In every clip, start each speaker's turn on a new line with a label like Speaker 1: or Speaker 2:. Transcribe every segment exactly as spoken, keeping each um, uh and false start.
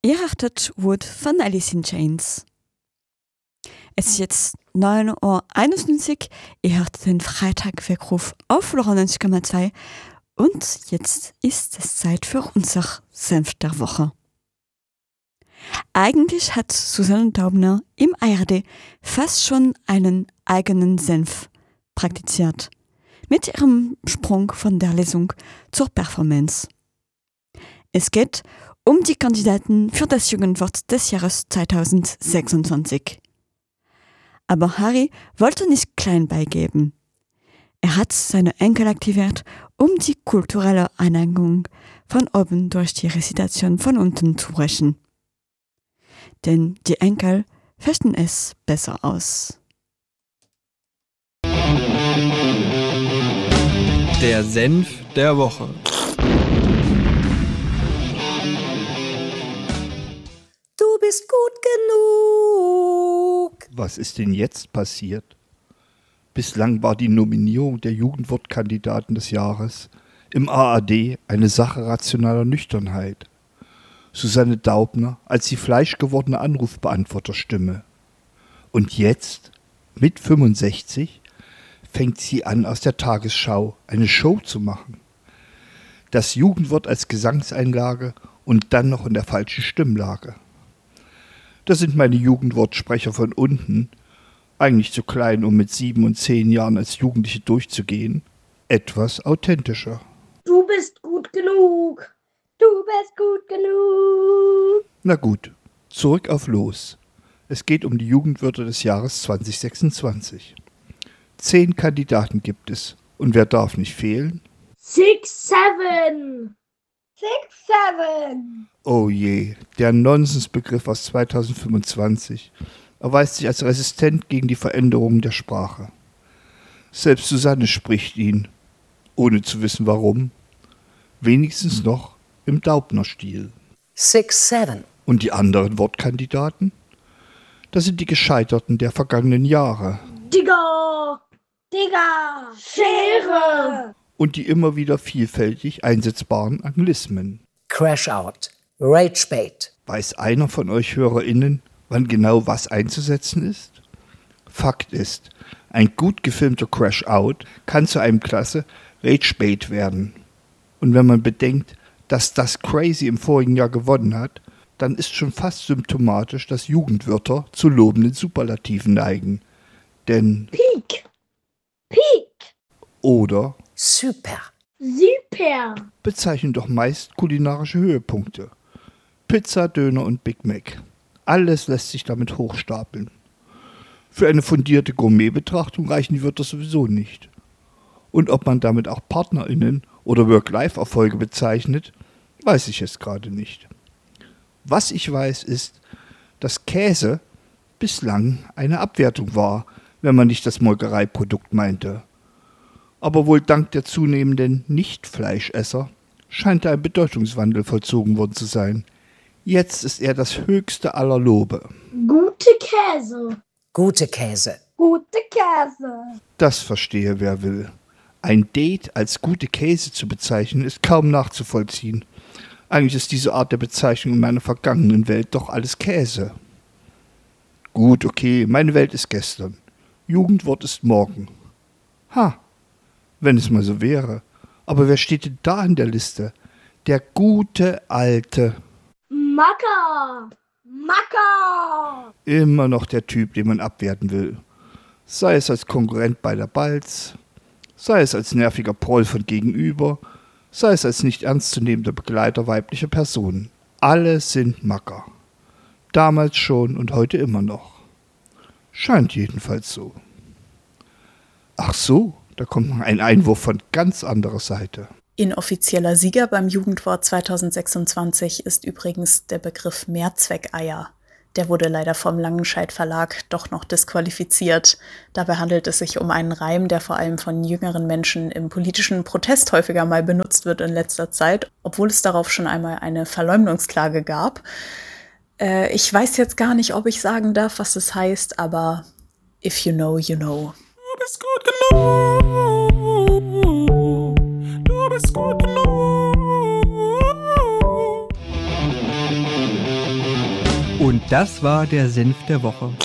Speaker 1: Ihr hörtet Wood von Alice in Chains. Es ist jetzt neun Uhr einundneunzig. Ihr hört den Freitag-Weckruf auf neunzig Komma zwei. Und jetzt ist es Zeit für unser Senf der Woche. Eigentlich hat Susanne Daubner im A R D fast schon einen eigenen Senf praktiziert. Mit ihrem Sprung von der Lesung zur Performance. Es geht um die Kandidaten für das Jugendwort des Jahres zweitausendsechsundzwanzig. Aber Harry wollte nicht klein beigeben. Er hat seine Enkel aktiviert, um die kulturelle Aneignung von oben durch die Rezitation von unten zu brechen. Denn die Enkel fechten es besser aus.
Speaker 2: Der Senf der Woche.
Speaker 3: Du bist gut genug.
Speaker 4: Was ist denn jetzt passiert? Bislang war die Nominierung der Jugendwortkandidaten des Jahres im A R D eine Sache rationaler Nüchternheit. Susanne Daubner als die fleischgewordene Anrufbeantworterstimme. Und jetzt, mit fünfundsechzig, fängt sie an, aus der Tagesschau eine Show zu machen. Das Jugendwort als Gesangseinlage und dann noch in der falschen Stimmlage. Das sind meine Jugendwortsprecher von unten, eigentlich zu klein, um mit sieben und zehn Jahren als Jugendliche durchzugehen, etwas authentischer.
Speaker 3: Du bist gut genug. Du bist gut genug.
Speaker 4: Na gut, zurück auf los. Es geht um die Jugendwörter des Jahres zweitausendsechsundzwanzig. Zehn Kandidaten gibt es. Und wer darf nicht fehlen?
Speaker 3: Six, seven. Six, seven.
Speaker 4: Oh je, der Nonsensbegriff aus zweitausendfünfundzwanzig erweist sich als resistent gegen die Veränderungen der Sprache. Selbst Susanne spricht ihn, ohne zu wissen warum, wenigstens noch im Daubner-Stil.
Speaker 5: Six, seven.
Speaker 4: Und die anderen Wortkandidaten? Das sind die Gescheiterten der vergangenen Jahre.
Speaker 3: Digger. Digger. Schere.
Speaker 4: Und die immer wieder vielfältig einsetzbaren Anglismen.
Speaker 5: Crash out. Rage bait.
Speaker 4: Weiß einer von euch HörerInnen, wann genau was einzusetzen ist? Fakt ist, ein gut gefilmter Crash-Out kann zu einem klasse Rage-Bait werden. Und wenn man bedenkt, dass das Crazy im vorigen Jahr gewonnen hat, dann ist schon fast symptomatisch, dass Jugendwörter zu lobenden Superlativen neigen. Denn
Speaker 3: Peak. Peak.
Speaker 4: oder
Speaker 5: Super.
Speaker 3: Super.
Speaker 4: bezeichnen doch meist kulinarische Höhepunkte. Pizza, Döner und Big Mac. Alles lässt sich damit hochstapeln. Für eine fundierte Gourmet-Betrachtung reichen die Wörter sowieso nicht. Und ob man damit auch PartnerInnen oder Work-Life-Erfolge bezeichnet, weiß ich jetzt gerade nicht. Was ich weiß ist, dass Käse bislang eine Abwertung war, wenn man nicht das Molkereiprodukt meinte. Aber wohl dank der zunehmenden Nicht-Fleischesser scheint da ein Bedeutungswandel vollzogen worden zu sein. Jetzt ist er das höchste aller Lobe.
Speaker 3: Gute Käse.
Speaker 5: Gute Käse.
Speaker 3: Gute Käse.
Speaker 4: Das verstehe wer will. Ein Date als gute Käse zu bezeichnen, ist kaum nachzuvollziehen. Eigentlich ist diese Art der Bezeichnung in meiner vergangenen Welt doch alles Käse. Gut, okay, meine Welt ist gestern. Jugendwort ist morgen. Ha, wenn es mal so wäre. Aber wer steht denn da in der Liste? Der gute Alte.
Speaker 3: Macker. Macker.
Speaker 4: Immer noch der Typ, den man abwerten will. Sei es als Konkurrent bei der Balz, sei es als nerviger Proll von gegenüber, sei es als nicht ernstzunehmender Begleiter weiblicher Personen. Alle sind Macker. Damals schon und heute immer noch. Scheint jedenfalls so. Ach so, da kommt noch ein Einwurf von ganz anderer Seite.
Speaker 6: Inoffizieller Sieger beim Jugendwort zweitausendsechsundzwanzig ist übrigens der Begriff Mehrzweckeier. Der wurde leider vom Langenscheidt Verlag doch noch disqualifiziert. Dabei handelt es sich um einen Reim, der vor allem von jüngeren Menschen im politischen Protest häufiger mal benutzt wird in letzter Zeit, obwohl es darauf schon einmal eine Verleumdungsklage gab. Äh, ich weiß jetzt gar nicht, ob ich sagen darf, was es heißt, aber if you know, you know.
Speaker 2: Du bist gut genug. Du bist gut genug. Und das war der Senf der Woche.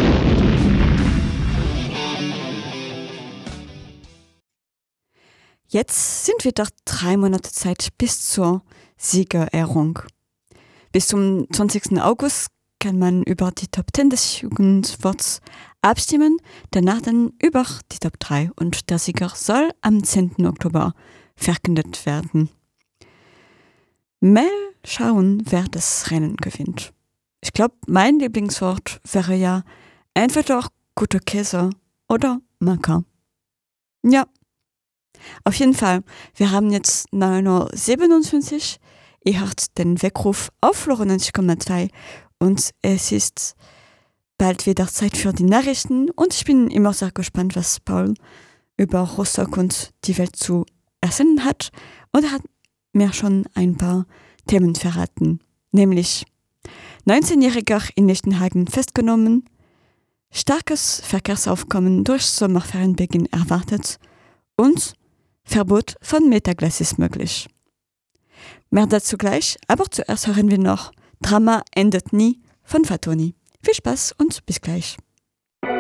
Speaker 1: Jetzt sind wieder drei Monate Zeit bis zur Siegerehrung. Bis zum zwanzigsten August kann man über die Top zehn des Jugendworts abstimmen, danach dann über die Top drei und der Sieger soll am zehnten Oktober verkündet werden. Mal schauen, wer das Rennen gewinnt. Ich glaube, mein Lieblingswort wäre ja entweder guter Käse oder Macker. Ja, auf jeden Fall. Wir haben jetzt neun Uhr siebenundfünfzig. Ihr hört den Weckruf auf fünfundneunzig Komma zwei und es ist bald wieder Zeit für die Nachrichten und ich bin immer sehr gespannt, was Paul über Rostock und die Welt zu erzählen hat und er hat mir schon ein paar Themen verraten, nämlich neunzehnjähriger in Lichtenhagen festgenommen, starkes Verkehrsaufkommen durch Sommerferienbeginn erwartet und Verbot von Metaglas ist möglich. Mehr dazu gleich, aber zuerst hören wir noch Drama endet nie von Fatoni. Viel Spaß und bis gleich.